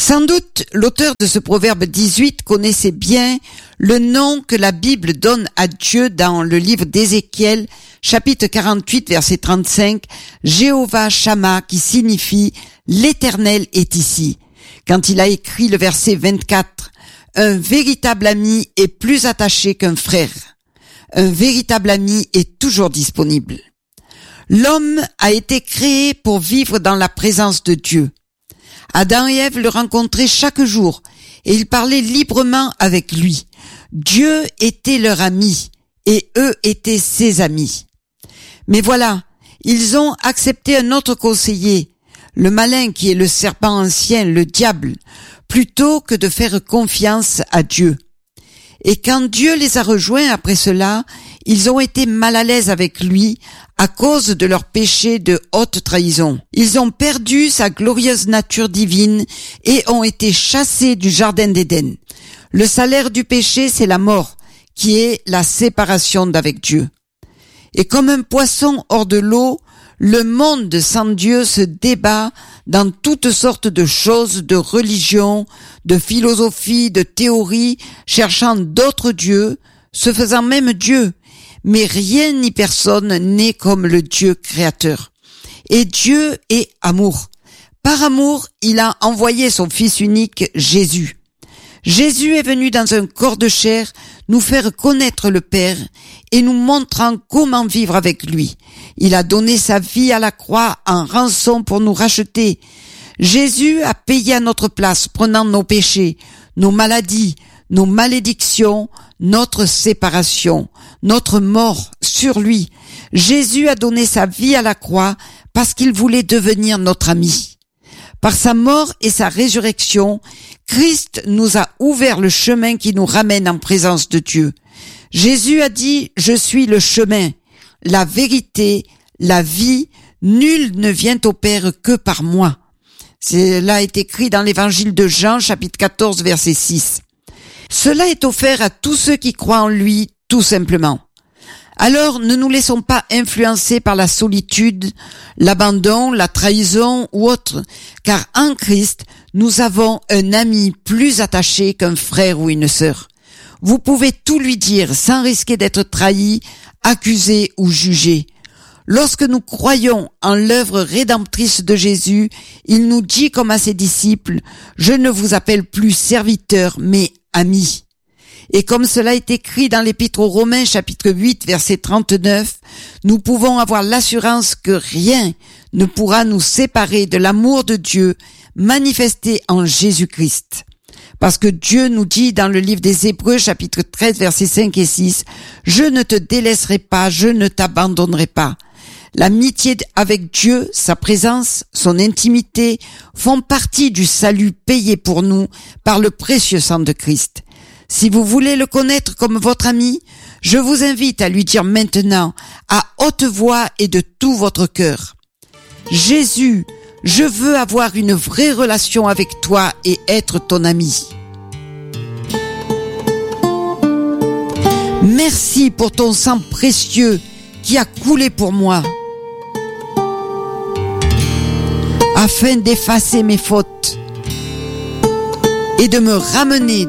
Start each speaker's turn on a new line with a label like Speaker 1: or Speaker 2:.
Speaker 1: Sans doute, l'auteur de ce proverbe 18 connaissait bien le nom que la Bible donne à Dieu dans le livre d'Ézéchiel, chapitre 48, verset 35, Jéhovah Shammah, qui signifie « l'Éternel est ici ». Quand il a écrit le verset 24, « Un véritable ami est plus attaché qu'un frère. Un véritable ami est toujours disponible. » L'homme a été créé pour vivre dans la présence de Dieu. Adam et Ève le rencontraient chaque jour et ils parlaient librement avec lui. Dieu était leur ami et eux étaient ses amis. Mais voilà, ils ont accepté un autre conseiller, le malin qui est le serpent ancien, le diable, plutôt que de faire confiance à Dieu. Et quand Dieu les a rejoints après cela, ils ont été mal à l'aise avec lui à cause de leur péché de haute trahison. Ils ont perdu sa glorieuse nature divine et ont été chassés du jardin d'Éden. Le salaire du péché, c'est la mort, qui est la séparation d'avec Dieu. Et comme un poisson hors de l'eau, le monde sans Dieu se débat dans toutes sortes de choses, de religions, de philosophies, de théories, cherchant d'autres dieux, se faisant même Dieu. Mais rien ni personne n'est comme le Dieu créateur. Et Dieu est amour. Par amour, il a envoyé son Fils unique, Jésus. Jésus est venu dans un corps de chair nous faire connaître le Père et nous montrant comment vivre avec lui. Il a donné sa vie à la croix en rançon pour nous racheter. Jésus a payé à notre place, prenant nos péchés, nos maladies, nos malédictions, notre séparation, notre mort sur lui. Jésus a donné sa vie à la croix parce qu'il voulait devenir notre ami. Par sa mort et sa résurrection, Christ nous a ouvert le chemin qui nous ramène en présence de Dieu. Jésus a dit « Je suis le chemin, la vérité, la vie, nul ne vient au Père que par moi. » Cela est écrit dans l'évangile de Jean, chapitre 14, verset 6. Cela est offert à tous ceux qui croient en lui, tout simplement. Alors, ne nous laissons pas influencer par la solitude, l'abandon, la trahison ou autre, car en Christ, nous avons un ami plus attaché qu'un frère ou une sœur. Vous pouvez tout lui dire sans risquer d'être trahi, accusé ou jugé. Lorsque nous croyons en l'œuvre rédemptrice de Jésus, il nous dit comme à ses disciples, « Je ne vous appelle plus serviteurs, mais amis. » Et comme cela est écrit dans l'Épître aux Romains, chapitre 8, verset 39, nous pouvons avoir l'assurance que rien ne pourra nous séparer de l'amour de Dieu manifesté en Jésus-Christ. Parce que Dieu nous dit dans le livre des Hébreux, chapitre 13, versets 5 et 6, « Je ne te délaisserai pas, je ne t'abandonnerai pas. » L'amitié avec Dieu, sa présence, son intimité font partie du salut payé pour nous par le précieux sang de Christ. Si vous voulez le connaître comme votre ami, je vous invite à lui dire maintenant, à haute voix et de tout votre cœur, « Jésus, je veux avoir une vraie relation avec toi et être ton ami. Merci pour ton sang précieux qui a coulé pour moi, afin d'effacer mes fautes et de me ramener